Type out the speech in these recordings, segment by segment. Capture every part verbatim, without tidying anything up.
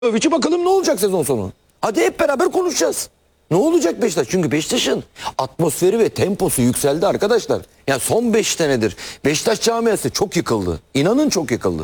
Övücü bakalım ne olacak sezon sonu. Hadi hep beraber konuşacağız. Ne olacak Beşiktaş? Çünkü Beşiktaş'ın atmosferi ve temposu yükseldi arkadaşlar. Yani son beş senedir Beşiktaş camiası çok yıkıldı. İnanın çok yıkıldı.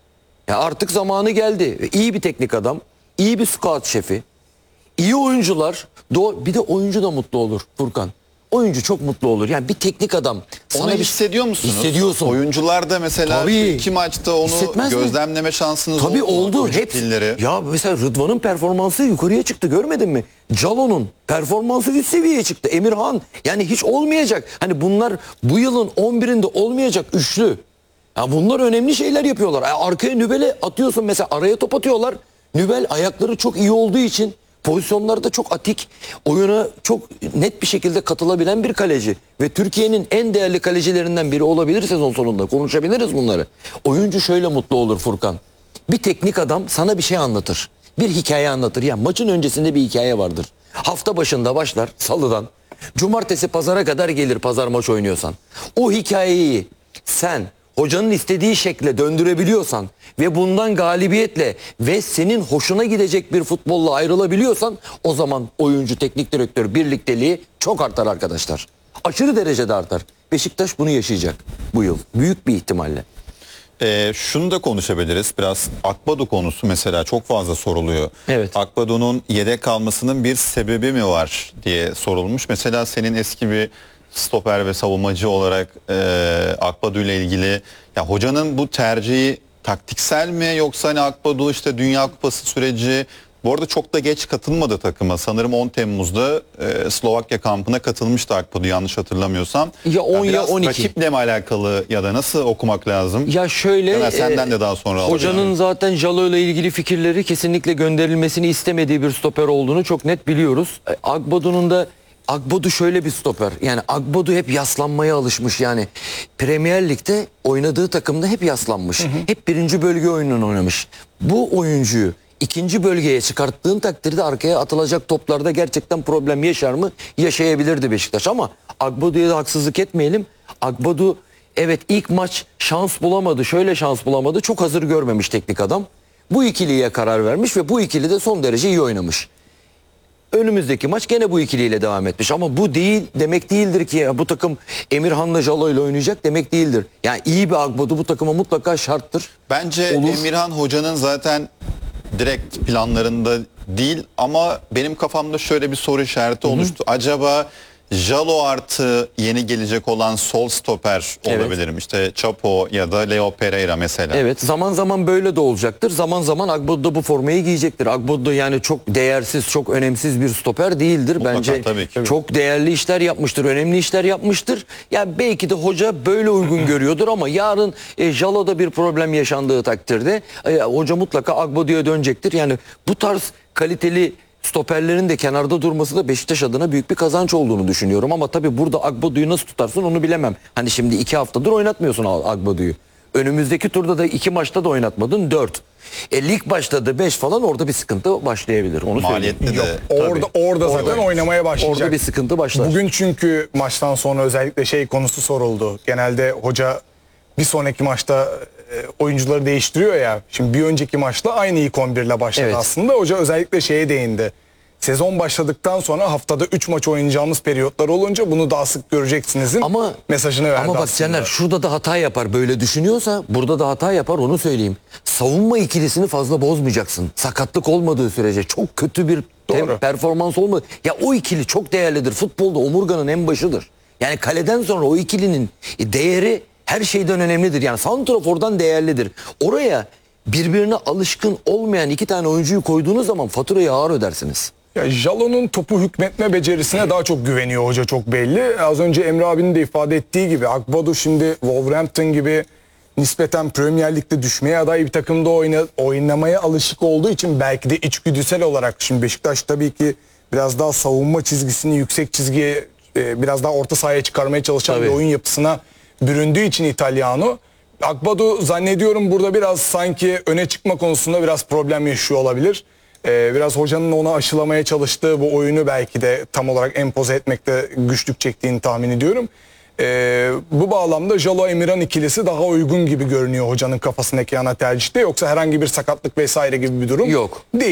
Ya artık zamanı geldi. İyi bir teknik adam, iyi bir scout şefi, iyi oyuncular. Bir de oyuncu da mutlu olur Furkan. Oyuncu çok mutlu olur. Yani bir teknik adam. Onu bir hissediyor musunuz? Hissediyorsun. Oyuncular da mesela Tabii. iki maçta onu Hissetmez gözlemleme mi? şansınız Tabii oldu. oldu. Hep. Dilleri. Ya mesela Rıdvan'ın performansı yukarıya çıktı, görmedin mi? Calo'nun performansı üst seviyeye çıktı. Emirhan yani hiç olmayacak. Hani bunlar bu yılın on birinde olmayacak üçlü. Ya bunlar önemli şeyler yapıyorlar. Ya arkaya Nübel'e atıyorsun mesela, araya top atıyorlar. Nübel ayakları çok iyi olduğu için pozisyonlarda çok atik, oyuna çok net bir şekilde katılabilen bir kaleci. Ve Türkiye'nin en değerli kalecilerinden biri olabilir sezon sonunda. Konuşabiliriz bunları. Oyuncu şöyle mutlu olur Furkan. Bir teknik adam sana bir şey anlatır. Bir hikaye anlatır. Ya maçın öncesinde bir hikaye vardır. Hafta başında başlar salıdan. Cumartesi pazara kadar gelir pazar maç oynuyorsan. O hikayeyi sen hocanın istediği şekle döndürebiliyorsan ve bundan galibiyetle ve senin hoşuna gidecek bir futbolla ayrılabiliyorsan, o zaman oyuncu teknik direktör birlikteliği çok artar arkadaşlar. Aşırı derecede artar. Beşiktaş bunu yaşayacak bu yıl. Büyük bir ihtimalle. Ee, şunu da konuşabiliriz. Biraz Akbadu konusu mesela çok fazla soruluyor. Evet. Akbadu'nun yedek kalmasının bir sebebi mi var diye sorulmuş. Mesela senin eski bir stoper ve savunmacı olarak e, Akbadu ile ilgili, ya hocanın bu tercihi taktiksel mi, yoksa hani Akbadu işte Dünya Kupası süreci, bu arada çok da geç katılmadı takıma. Sanırım on Temmuz'da e, Slovakya kampına katılmıştı Akbadu, yanlış hatırlamıyorsam. Ya on ya on iki. Rakiple mi alakalı ya da nasıl okumak lazım? Ya şöyle, Hemen senden de daha sonra hocanın alacağım. zaten Jalo ile ilgili fikirleri kesinlikle gönderilmesini istemediği bir stoper olduğunu çok net biliyoruz. Akbadu'nun da Akbadu şöyle bir stoper. Yani Akbadu hep yaslanmaya alışmış. Yani Premier Lig'de oynadığı takımda hep yaslanmış. Hı hı. Hep birinci bölge oyununu oynamış. Bu oyuncuyu ikinci bölgeye çıkarttığın takdirde arkaya atılacak toplarda gerçekten problem yaşar mı? Yaşayabilirdi Beşiktaş, ama Akbadu'ya da haksızlık etmeyelim. Akbadu evet ilk maç şans bulamadı. Şöyle şans bulamadı. Çok hazır görmemiş teknik adam. Bu ikiliye karar vermiş ve bu ikili de son derece iyi oynamış. Önümüzdeki maç gene bu ikiliyle devam etmiş, ama bu değil demek değildir ki ya, bu takım Emirhan'la Jalo ile oynayacak demek değildir. Yani iyi bir Akbadu bu takıma mutlaka şarttır. Bence Olur. Emirhan hocanın zaten direkt planlarında değil, ama benim kafamda şöyle bir soru işareti oluştu. Hı hı. Acaba Jalo artı yeni gelecek olan sol stoper olabilir mi? İşte Chapo ya da Leo Pereira mesela. Evet, zaman zaman böyle de olacaktır. Zaman zaman Akbadu da bu formayı giyecektir. Akbadu da yani çok değersiz, çok önemsiz bir stoper değildir. Mutlaka, bence tabii ki. Çok değerli işler yapmıştır, önemli işler yapmıştır. Yani belki de hoca böyle uygun görüyordur, ama yarın e, Jalo'da bir problem yaşandığı takdirde e, hoca mutlaka Akbadu'ya dönecektir. Yani bu tarz kaliteli stoperlerin de kenarda durması da Beşiktaş adına büyük bir kazanç olduğunu düşünüyorum. Ama tabii burada Akbadu'yu nasıl tutarsın onu bilemem. Hani şimdi iki haftadır oynatmıyorsun Akbadu'yu. Önümüzdeki turda da iki maçta da oynatmadın, dört. E, lig başladı beş falan, orada bir sıkıntı başlayabilir. Onu Maliyetli söyleyeyim. de. Yok, orada orada zaten Orada. oynamaya başlayacak. Orada bir sıkıntı başlar. Bugün çünkü maçtan sonra özellikle şey konusu soruldu. Genelde hoca bir sonraki maçta e, oyuncuları değiştiriyor ya. Şimdi bir önceki maçla aynı ilk on bir ile başladı Evet. aslında. Hoca özellikle şeye değindi. Sezon başladıktan sonra haftada üç maç oynayacağımız periyotlar olunca bunu daha sık göreceksinizin Ama mesajını verdi Ama bak aslında. Caner, şurada da hata yapar, böyle düşünüyorsa burada da hata yapar, onu söyleyeyim. Savunma ikilisini fazla bozmayacaksın. Sakatlık olmadığı sürece, çok kötü bir Doğru. performans olmadı. Ya o ikili çok değerlidir. Futbolda omurganın en başıdır. Yani kaleden sonra o ikilinin değeri her şeyden önemlidir. Yani santrafordan değerlidir. Oraya birbirine alışkın olmayan iki tane oyuncuyu koyduğunuz zaman faturayı ağır ödersiniz. Ya Jalo'nun topu hükmetme becerisine daha çok güveniyor hoca, çok belli. Az önce Emre abinin de ifade ettiği gibi Akbadu şimdi Wolverhampton gibi nispeten Premier Lig'de düşmeye aday bir takımda oyna, oynamaya alışık olduğu için belki de içgüdüsel olarak, şimdi Beşiktaş tabii ki biraz daha savunma çizgisini yüksek çizgiye, e, biraz daha orta sahaya çıkarmaya çalışan Tabii. bir oyun yapısına büründüğü için İtalyano, Akbadu zannediyorum burada biraz sanki öne çıkma konusunda biraz problem yaşıyor olabilir. Ee, biraz hocanın ona aşılamaya çalıştığı bu oyunu belki de tam olarak empoze etmekte güçlük çektiğini tahmin ediyorum. Ee, bu bağlamda Jalo Emirhan ikilisi daha uygun gibi görünüyor hocanın kafasındaki ana tercihte. Yoksa herhangi bir sakatlık vesaire gibi bir durum Yok. değil.